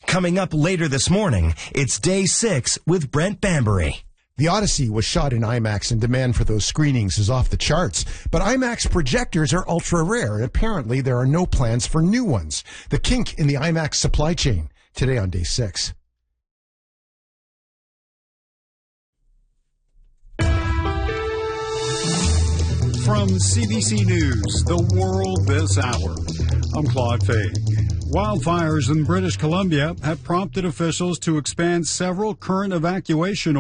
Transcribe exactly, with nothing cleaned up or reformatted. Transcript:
Coming up later this morning, it's Day six with Brent Bambury. The Odyssey was shot in IMAX and demand for those screenings is off the charts. But IMAX projectors are ultra rare and apparently there are no plans for new ones. The kink in the IMAX supply chain. Today on Day six. From C B C News, The World This Hour, I'm Claude Fay. Wildfires in British Columbia have prompted officials to expand several current evacuation